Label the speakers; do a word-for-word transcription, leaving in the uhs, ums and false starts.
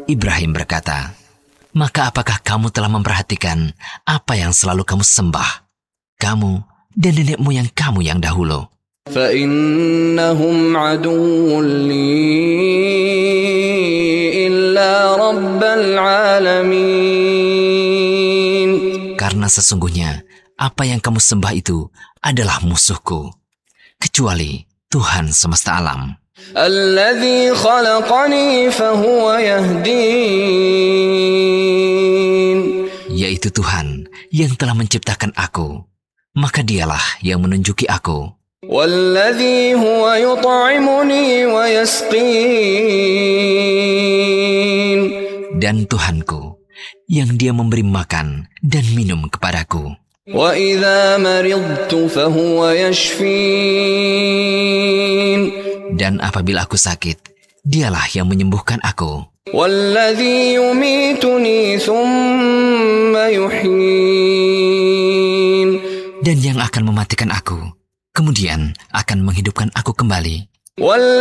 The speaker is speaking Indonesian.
Speaker 1: Ibrahim berkata, "Maka apakah kamu telah memperhatikan apa yang selalu kamu sembah, kamu dan nenek moyang kamu yang dahulu?
Speaker 2: فَإِنَّهُمْ عَدُوٌّ لِّي إِلَّا رَبَّ الْعَالَمِينَ."
Speaker 1: Karena sesungguhnya apa yang kamu sembah itu adalah musuhku, kecuali Tuhan semesta alam.
Speaker 2: الَّذِي خَلَقَنِي فَهُوَ يَهْدِينِ.
Speaker 1: Yaitu Tuhan yang telah menciptakan aku, maka dialah yang menunjuki aku.
Speaker 2: وَالَّذِي هُوَ يُطْعِمُنِي وَيَسْقِينِ.
Speaker 1: Dan Tuhanku yang Dia memberi makan dan minum kepadaku.
Speaker 2: وَإِذَا مَرِضْتُ فَهُوَ يَشْفِينِ.
Speaker 1: Dan apabila aku sakit, Dialah yang menyembuhkan aku.
Speaker 2: وَالَّذِي يُمِيتُنِي ثُمَّ يُحْيِينِ.
Speaker 1: Dan yang akan mematikan aku, kemudian akan menghidupkan aku kembali.